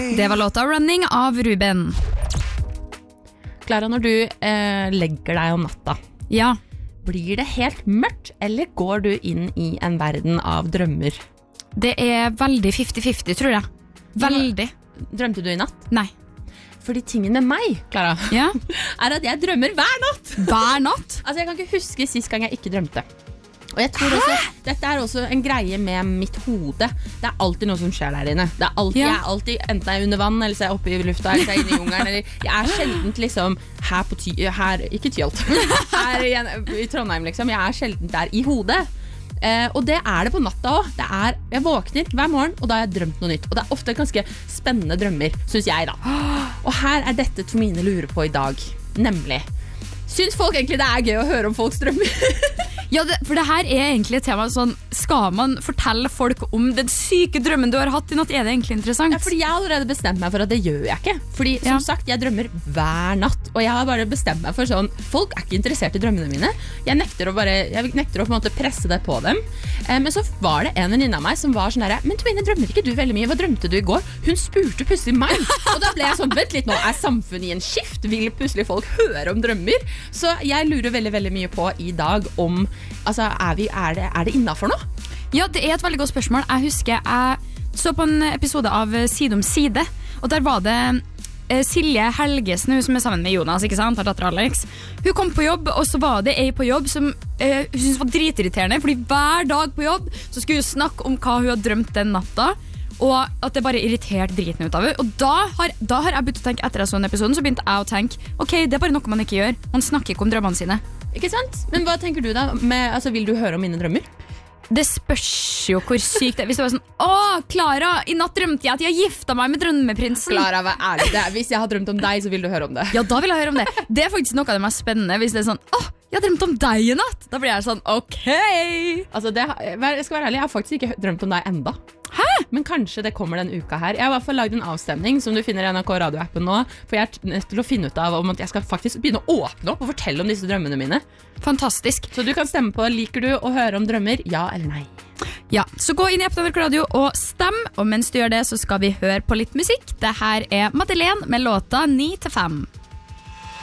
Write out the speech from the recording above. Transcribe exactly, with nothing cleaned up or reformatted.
Det var låta Running av Ruben. Klara, når du eh, legger deg om natta, Ja. blir det helt mørkt, eller går du inn i en verden av drømmer? Det er veldig fifty-fifty, tror jeg. Veldig. Drømte du i natt? Nei. Fordi tingen med meg, Klara, Ja. er at jeg drømmer hver natt. Hver natt? Altså, jeg kan ikke huske sist gang jeg ikke drømte. Og jeg tror også, dette er også en greie med mitt hode. Det er alltid noe som skjer der inne. Det er alltid, Ja. Jeg er alltid, enten jeg er under vann, eller så er jeg oppe i lufta, eller så er jeg inne i jungelen. Eller, jeg er sjeldent liksom her på ty, her, ikke Tyholt, her i, i Trondheim liksom. Jeg er sjeldent der i hodet. Eh, og det er det på natta også. Det er, jeg våkner hver morgen, og da har jeg drømt noe nytt. Og det er ofte ganske spennende drømmer, synes jeg da. Og her er dette Tomine lurer på i dag. Nemlig, synes folk egentlig det er gøy å høre om folks drømmer? Ja, det, for det her er egentlig et tema sånn, skal man fortelle folk om den syke drømmen du har hatt i natt? Er det egentlig interessant? Ja, fordi jeg har allerede bestemt meg for at det gjør jeg ikke. Fordi som Ja. sagt, jeg drømmer hver natt. Og jeg har bare bestemt meg for sånn, folk er ikke interessert i drømmene mine. Jeg nekter å, bare, jeg nekter å på en måte presse det på dem. eh, Men så var det en venninne av meg som var sånn der, men Tomine, drømmer ikke du veldig mye? Hva drømte du i går? Hun spurte plutselig meg. Og da ble jeg sånn, vent litt nå, er samfunnet i en skift? Vil plutselig folk høre om drømmer? Så jeg lurer veldig, veldig mye på i dag om, altså, er, vi, er, det, er det innenfor nå? Ja, det er et veldig godt spørsmål. Jeg husker jeg så på en episode av Side om side, og der var det eh, Silje Helgesen, hun som er sammen med Jonas, ikke sant, har datter Alex. Hun kom på jobb, og så var det ei på jobb som eh, hun syntes var dritirriterende, fordi hver dag på jobb så skulle hun snakke om hva hun hadde drømt den natta, og at det bare irriterte driten ut av henne. Og da har, da har jeg begynt å tenke, etter jeg så den episoden, så begynte jeg å tenke, ok, det er bare noe man ikke gjør. Man snakker ikke om drømmene sine. Ikke sant? Men hva tenker du da? Med, altså, vil du høre om mine drømmer? Det spørs jo hvor sykt det er. Hvis det var sånn, åh, Klara, i natt drømte jeg at jeg gifta meg med drømmeprinsen. Klara, vær ærlig. Det er, hvis jeg har drømt om deg, så vil du høre om det. Ja, da vil jeg høre om det. Det er faktisk noe av det mest spennende. Hvis det er sånn, åh, jeg har drømt om deg i natt. Da blir jeg sånn, ok. Altså, det, jeg skal være ærlig, jeg har faktisk ikke drømt om deg enda. Hæ? Men kanskje det kommer den uka her. Jeg har i hvert fall lagd en avstemning som du finner i N R K Radio-appen nå, for jeg er nødt til å finne ut av om at jeg skal faktisk begynne å åpne opp og fortelle om disse drømmene mine. Fantastisk. Så du kan stemme på, liker du å høre om drømmer, ja eller nei? Ja, så gå inn i appen N R K Radio og stem, og mens du gjør det så skal vi høre på litt musikk. Det her er Madeleine med låta ni til fem.